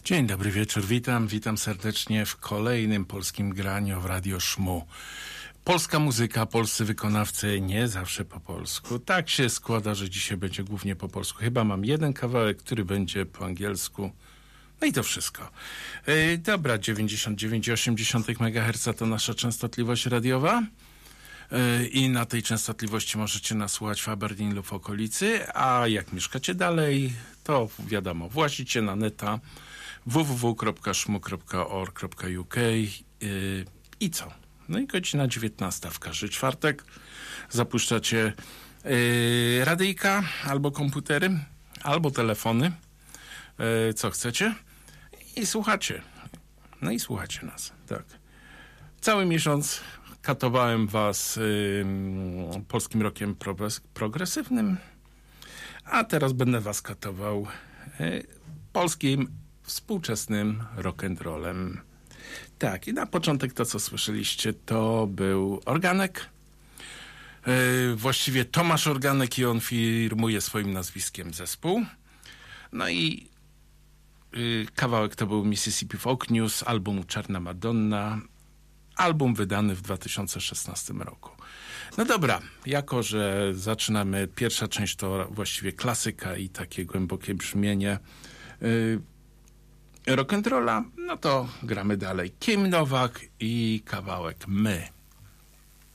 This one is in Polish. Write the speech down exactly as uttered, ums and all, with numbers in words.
Dzień dobry wieczór, witam, witam serdecznie w kolejnym polskim graniu w Radio Szmu. Polska muzyka, polscy wykonawcy, nie zawsze po polsku. Tak się składa, że dzisiaj będzie głównie po polsku. Chyba mam jeden kawałek, który będzie po angielsku. No i to wszystko. Yy, dobra, dziewięćdziesiąt dziewięć przecinek osiem megaherca to nasza częstotliwość radiowa. Yy, I na tej częstotliwości możecie nas słuchać w Aberdeen lub w okolicy, a jak mieszkacie dalej, to wiadomo, włazicie na neta w w w kropka szmu kropka org kropka u k yy, i co? No i godzina dziewiętnasta w każdy czwartek zapuszczacie yy, radyjka albo komputery, albo telefony, yy, co chcecie i słuchacie. No i słuchacie nas, tak. Cały miesiąc katowałem was yy, polskim rockiem progres- progresywnym, a teraz będę was katował yy, polskim współczesnym rock'n'rollem. Tak, i na początek to, co słyszeliście, to był Organek. Yy, właściwie Tomasz Organek i on firmuje swoim nazwiskiem zespół. No i yy, kawałek to był Mississippi Folk News, album Czarna Madonna, album wydany w dwa tysiące szesnastym roku. No dobra, jako że zaczynamy, pierwsza część to właściwie klasyka i takie głębokie brzmienie yy, rock'n'rolla, no to gramy dalej. Kim Nowak i kawałek My.